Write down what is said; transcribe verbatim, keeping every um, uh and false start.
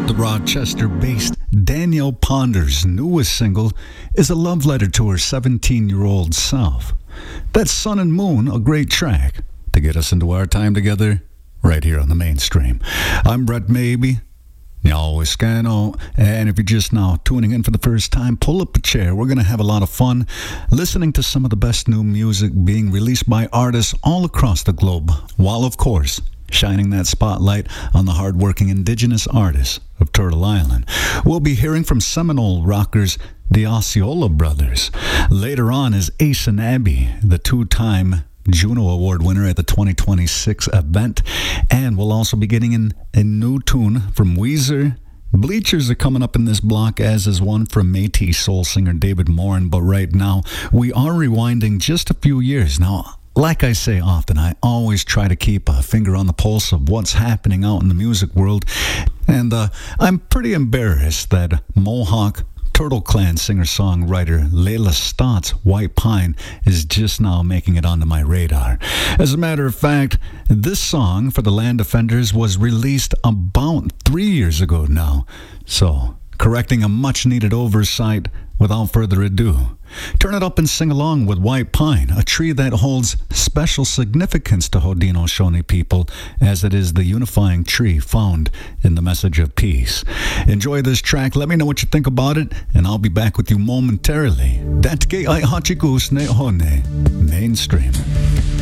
The Rochester-based Danielle Ponder's newest single is a love letter to her seventeen-year-old self. That's Sun and Moon, a great track to get us into our time together right here on the mainstream. I'm Brett Maybe. Always Scano, and if you're just now tuning in for the first time, pull up a chair. We're going to have a lot of fun listening to some of the best new music being released by artists all across the globe, while, of course, shining that spotlight on the hardworking indigenous artists of Turtle Island. We'll be hearing from Seminole rockers the Osceola Brothers. Later on is Ace and Abby, the two-time Juno Award winner at the twenty twenty-six event. And we'll also be getting in a new tune from Weezer. Bleachers are coming up in this block, as is one from Métis soul singer David Morin. But right now, we are rewinding just a few years. Now, like I say often, I always try to keep a finger on the pulse of what's happening out in the music world. And uh, I'm pretty embarrassed that Mohawk Turtle Clan singer-songwriter Layla Stott's White Pine is just now making it onto my radar. As a matter of fact, this song for the Land Defenders was released about three years ago now. So, correcting a much-needed oversight, without further ado, turn it up and sing along with White Pine, a tree that holds special significance to Haudenosaunee people, as it is the unifying tree found in the message of peace. Enjoy this track, let me know what you think about it, and I'll be back with you momentarily. Datke ai hachikus ne hone, mainstream.